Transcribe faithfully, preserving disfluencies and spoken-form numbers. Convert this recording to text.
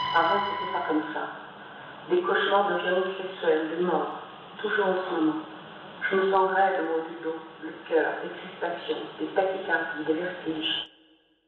Avant, c'était pas comme ça. Des cauchemars de violences sexuelles, de mort, toujours en ce moment. Je me sens raide au haut du dos, le cœur, des crispations, des tachycardies, des vertiges.